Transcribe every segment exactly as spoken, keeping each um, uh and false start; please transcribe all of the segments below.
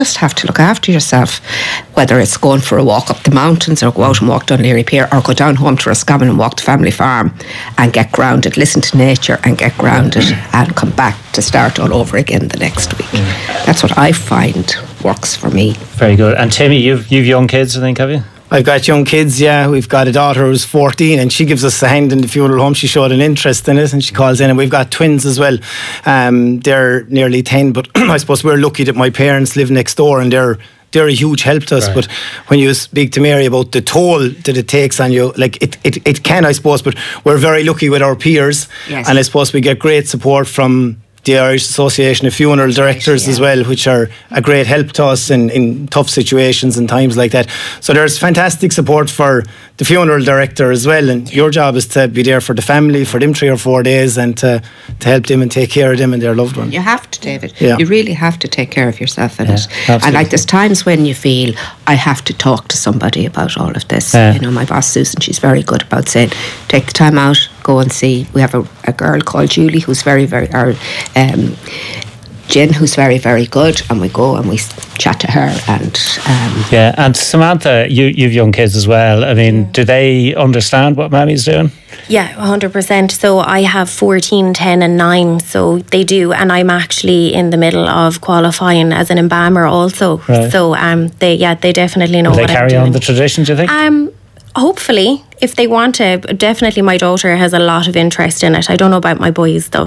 just have to look after yourself, whether it's going for a walk up the mountains or go out and walk down Leary Pier or go down home to Roscommon and walk to Family Farm and get grounded, listen to nature and get grounded and come back to start all over again the next week. Mm. That's what I find works for me. Very good. And Timmy, you've, you've young kids, I think, have you? I've got young kids, yeah. We've got a daughter who's fourteen and she gives us a hand in the funeral home. She showed an interest in it and she calls in, and we've got twins as well. Um, they're nearly ten, but I suppose we're lucky that my parents live next door and they're they're a huge help to us. Right. But when you speak to Mary about the toll that it takes on you, like it, it, it can, I suppose, but we're very lucky with our peers. Yes. And I suppose we get great support from the Irish Association of Funeral Directors, yeah, as well, which are a great help to us in, in tough situations and times like that. So there's fantastic support for the funeral director as well, and your job is to be there for the family for them three or four days and to, to help them and take care of them and their loved one. You have to, David. Yeah. You really have to take care of yourself in yeah, it. Absolutely. And like there's times when you feel I have to talk to somebody about all of this. Yeah. You know, my boss Susan, she's very good about saying take the time out, go and see. We have a, a girl called Julie who's very, very, or um, Jen, who's very, very good, and we go and we chat to her. And um, yeah, and Samantha, you, you've young kids as well. I mean, yeah. do they understand what Mammy's doing? Yeah, one hundred percent. So I have fourteen, ten and nine, so they do. And I'm actually in the middle of qualifying as an embalmer also. Right. So um, they, yeah, they definitely know Will what they I'm carry doing. on the tradition, do you think? Um, hopefully, if they want to. Definitely my daughter has a lot of interest in it. I don't know about my boys though.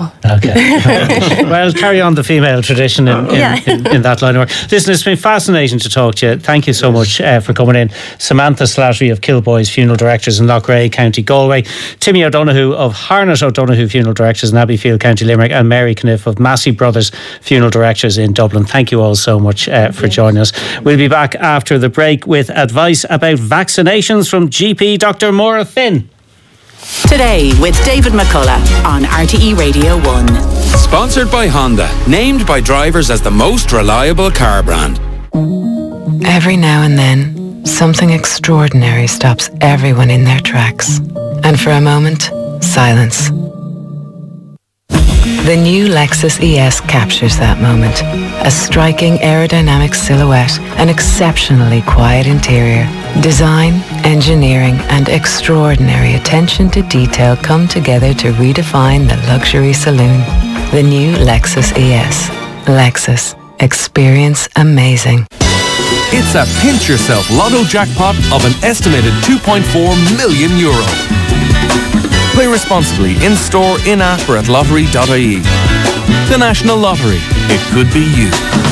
Okay. Well, carry on the female tradition in, in, yeah. in, in that line of work. Listen, it's been fascinating to talk to you. Thank you so much uh, for coming in. Samantha Slattery of Kilboys Funeral Directors in Loughrea, County Galway. Timmy O'Donoghue of Harnett O'Donoghue Funeral Directors in Abbeyfield, County Limerick, and Mary Kniff of Massey Brothers Funeral Directors in Dublin. Thank you all so much uh, for joining us. We'll be back after the break with advice about vaccinations from G P Doctor Maura Finn. Today with David McCullough on R T E Radio one. Sponsored by Honda, named by drivers as the most reliable car brand. Every now and then, something extraordinary stops everyone in their tracks. And for a moment, silence. The new Lexus E S captures that moment. A striking aerodynamic silhouette, an exceptionally quiet interior. Design, engineering, and extraordinary attention to detail come together to redefine the luxury saloon. The new Lexus E S. Lexus. Experience amazing. It's a pinch yourself lotto jackpot of an estimated two point four million euro. Play responsibly in store, in app, or at lottery dot I E. The National Lottery. It could be you.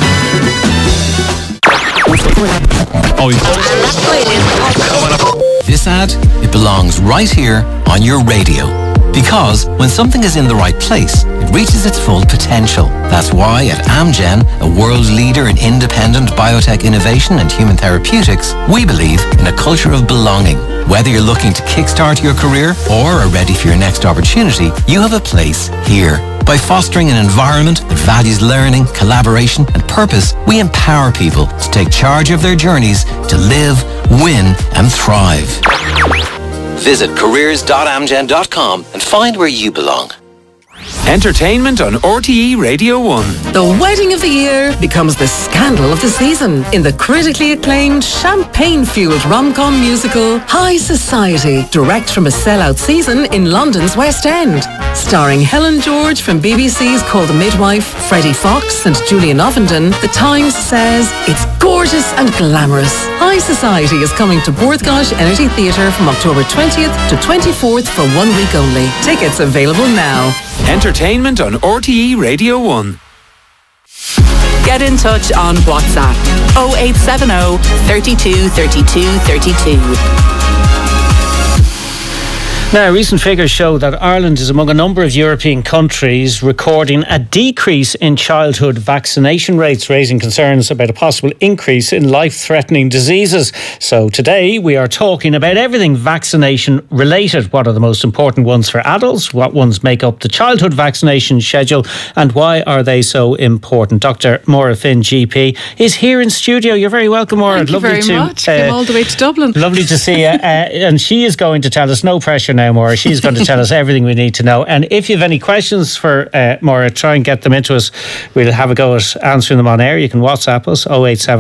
This ad, it belongs right here on your radio. Because when something is in the right place, it reaches its full potential. That's why at Amgen, a world leader in independent biotech innovation and human therapeutics, we believe in a culture of belonging. Whether you're looking to kickstart your career or are ready for your next opportunity, you have a place here. By fostering an environment that values learning, collaboration and purpose, we empower people to take charge of their journeys to live, win and thrive. Visit careers dot amgen dot com and find where you belong. Entertainment on R T E Radio one. The wedding of the year becomes the scandal of the season in the critically acclaimed, champagne-fueled rom-com musical High Society, direct from a sellout season in London's West End. Starring Helen George from B B C's Call the Midwife, Freddie Fox and Julian Ovenden, The Times says it's gorgeous and glamorous. High Society is coming to Borthgosh Energy Theatre from October twentieth to twenty-fourth for one week only. Tickets available now. Entertainment on R T E Radio one. Get in touch on WhatsApp oh eight seven oh, thirty-two, thirty-two, thirty-two. Now, recent figures show that Ireland is among a number of European countries recording a decrease in childhood vaccination rates, raising concerns about a possible increase in life-threatening diseases. So today we are talking about everything vaccination related. What are the most important ones for adults? What ones make up the childhood vaccination schedule? And why are they so important? Doctor Maura Finn, G P, is here in studio. You're very welcome, Maura. Thank you lovely very to, much. Uh, Came all the way to Dublin. Lovely to see you. Uh, and she is going to tell us, no pressure now, now, Maura. She's going to tell us everything we need to know. And if you have any questions for uh, Maura, try and get them into us. We'll have a go at answering them on air. You can WhatsApp us oh eight seven